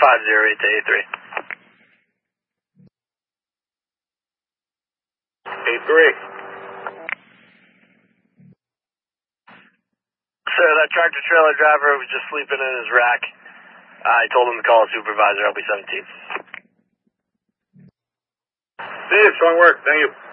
508 to A3. 8-3. Sir, that tractor trailer driver was just sleeping in his rack. I told him to call a supervisor. I'll be 17. See you. Strong work. Thank you.